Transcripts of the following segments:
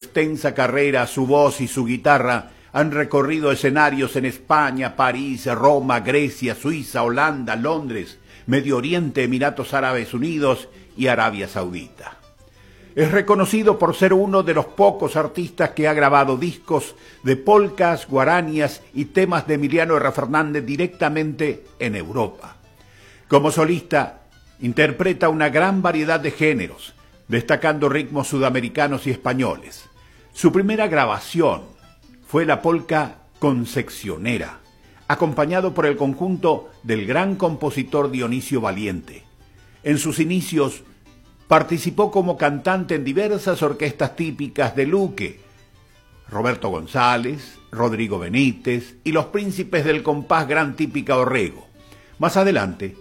extensa carrera, su voz y su guitarra han recorrido escenarios en España, París, Roma, Grecia, Suiza, Holanda, Londres, Medio Oriente, Emiratos Árabes Unidos y Arabia Saudita. Es reconocido por ser uno de los pocos artistas que ha grabado discos de polcas, guaranías y temas de Emiliano R. Fernández directamente en Europa. Como solista, interpreta una gran variedad de géneros, destacando ritmos sudamericanos y españoles. Su primera grabación fue la polca Concepcionera, acompañado por el conjunto del gran compositor Dionisio Valiente. En sus inicios participó como cantante en diversas orquestas típicas de Luque, Roberto González, Rodrigo Benítez y los príncipes del compás Gran Típica Orrego. Más adelante,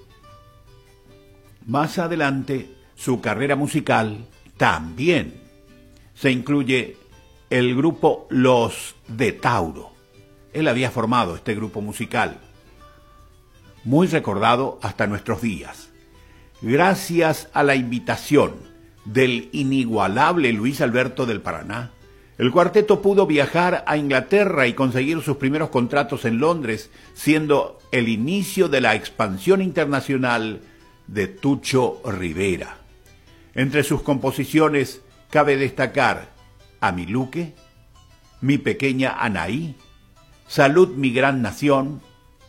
su carrera musical también se incluye el grupo Los de Tauro. Él había formado este grupo musical, muy recordado hasta nuestros días. Gracias a la invitación del inigualable Luis Alberto del Paraná, el cuarteto pudo viajar a Inglaterra y conseguir sus primeros contratos en Londres, siendo el inicio de la expansión internacional de Tucho Rivera. Entre sus composiciones cabe destacar A mi Luque, Mi pequeña Anaí, Salud mi gran nación,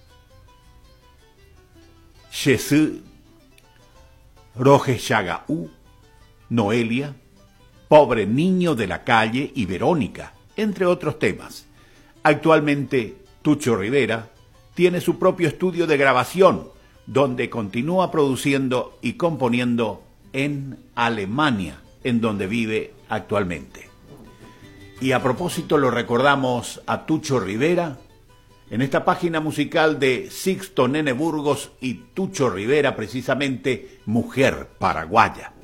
Jesús, Roge Chagaú, Noelia, Pobre niño de la calle y Verónica, entre otros temas. Actualmente, Tucho Rivera tiene su propio estudio de grabación, donde continúa produciendo y componiendo en Alemania, en donde vive actualmente. Y a propósito lo recordamos a Tucho Rivera en esta página musical de Sixto Nene Burgos y Tucho Rivera, precisamente Mujer Paraguaya.